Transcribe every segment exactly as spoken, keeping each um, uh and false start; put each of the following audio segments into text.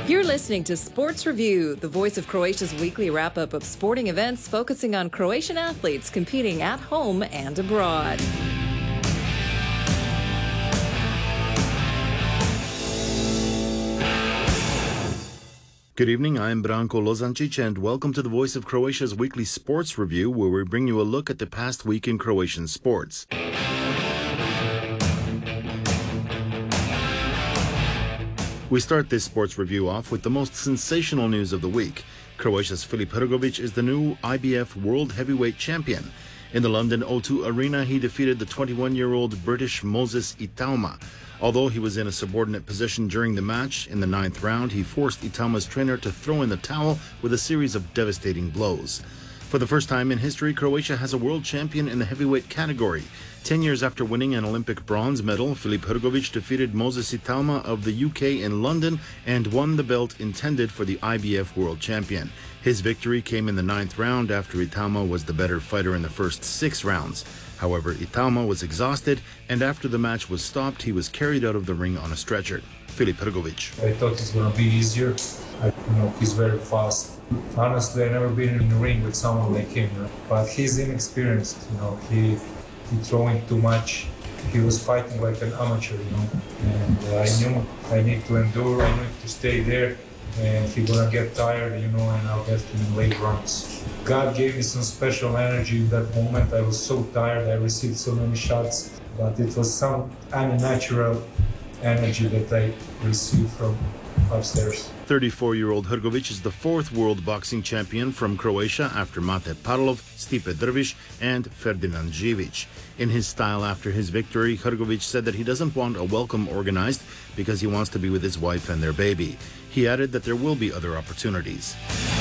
You're listening to Sports Review, the voice of Croatia's weekly wrap-up of sporting events focusing on Croatian athletes competing at home and abroad. Good evening, I'm Branko Lozancic, and welcome to the Voice of Croatia's weekly sports review, where we bring you a look at the past week in Croatian sports. We start this sports review off with the most sensational news of the week. Croatia's Filip Hrgović is the new I B F World Heavyweight Champion. In the London O two Arena, he defeated the twenty-one-year-old British Moses Itauma. Although he was in a subordinate position during the match, in the ninth round, he forced Itauma's trainer to throw in the towel with a series of devastating blows. For the first time in history, Croatia has a world champion in the heavyweight category. Ten years after winning an Olympic bronze medal, Filip Hrgović defeated Moses Itauma of the U K in London and won the belt intended for the I B F World Champion. His victory came in the ninth round after Itauma was the better fighter in the first six rounds. However, Itauma was exhausted, and after the match was stopped, he was carried out of the ring on a stretcher. Filip Hrgović. I thought it's going to be easier. I, you know, he's very fast. Honestly, I've never been in the ring with someone like him, you know? But he's inexperienced. You know, he he throwing too much. He was fighting like an amateur, you know. And uh, I knew I need to endure. I need to stay there. And he's gonna get tired, you know, and I'll get him in late runs. God gave me some special energy in that moment. I was so tired. I received so many shots, but it was some unnatural energy that I received from upstairs. thirty-four-year-old Hrgović is the fourth world boxing champion from Croatia after Mate Parlov, Stipe Drviš, and Ferdinand Živić. In his style after his victory, Hrgović said that he doesn't want a welcome organized because he wants to be with his wife and their baby. He added that there will be other opportunities.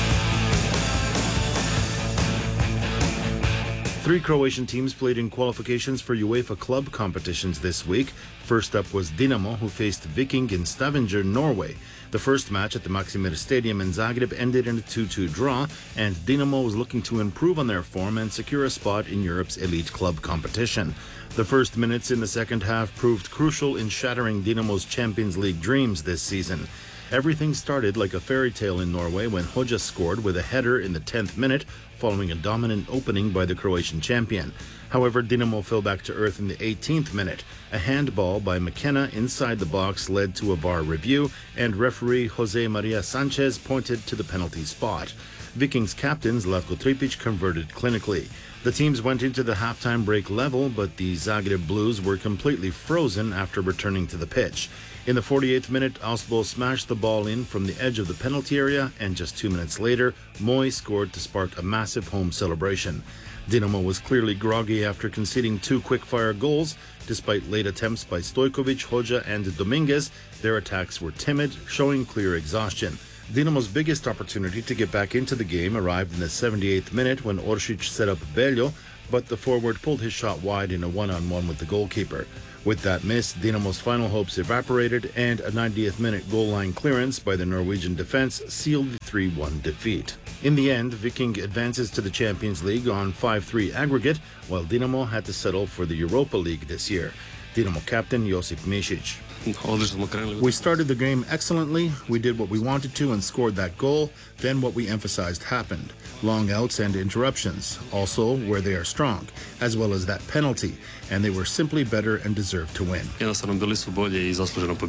Three Croatian teams played in qualifications for UEFA club competitions this week. First up was Dinamo, who faced Viking in Stavanger, Norway. The first match at the Maksimir Stadium in Zagreb ended in a two two draw, and Dinamo was looking to improve on their form and secure a spot in Europe's elite club competition. The first minutes in the second half proved crucial in shattering Dinamo's Champions League dreams this season. Everything started like a fairy tale in Norway when Hoxha scored with a header in the tenth minute, following a dominant opening by the Croatian champion. However, Dinamo fell back to earth in the eighteenth minute. A handball by McKenna inside the box led to a V A R review, and referee Jose Maria Sanchez pointed to the penalty spot. Vikings captain Zlatko Tripic converted clinically. The teams went into the halftime break level, but the Zagreb Blues were completely frozen after returning to the pitch. In the forty-eighth minute, Ausbo smashed the ball in from the edge of the penalty area, and just two minutes later, Moy scored to spark a massive home celebration. Dinamo was clearly groggy after conceding two quick-fire goals. Despite late attempts by Stojkovic, Hoxha, and Dominguez, their attacks were timid, showing clear exhaustion. Dinamo's biggest opportunity to get back into the game arrived in the seventy-eighth minute when Oršić set up Beljo, but the forward pulled his shot wide in a one-on-one with the goalkeeper. With that miss, Dinamo's final hopes evaporated, and a ninetieth minute goal line clearance by the Norwegian defense sealed the three one defeat. In the end, Viking advances to the Champions League on five three aggregate, while Dinamo had to settle for the Europa League this year. Dinamo captain Josip Mišić. We started the game excellently, we did what we wanted to and scored that goal, then what we emphasized happened. Long outs and interruptions, also where they are strong, as well as that penalty, and they were simply better and deserved to win.